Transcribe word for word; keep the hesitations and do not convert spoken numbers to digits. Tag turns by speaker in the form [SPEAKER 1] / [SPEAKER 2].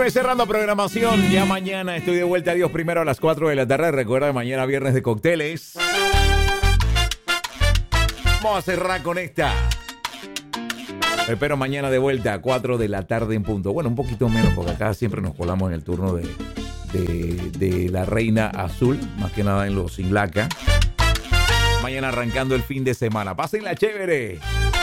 [SPEAKER 1] Señores, cerrando programación. Ya mañana estoy de vuelta. Adiós primero a las cuatro de la tarde. Recuerda, mañana viernes de cócteles. Vamos a cerrar con esta. Espero mañana de vuelta a cuatro de la tarde en punto. Bueno, un poquito menos porque acá siempre nos colamos en el turno de, de, de la Reina Azul. Más que nada en los Inlaca. Mañana arrancando el fin de semana. Pásenla chévere.